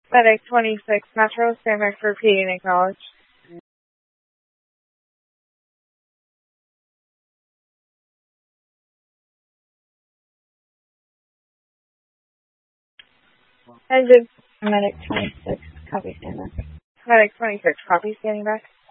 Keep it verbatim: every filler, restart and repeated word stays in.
Medic twenty-six Metro, stand by for repeating acknowledge. Engine. Medic twenty-six, copy, stand by. Medic twenty-six, copy, standing by.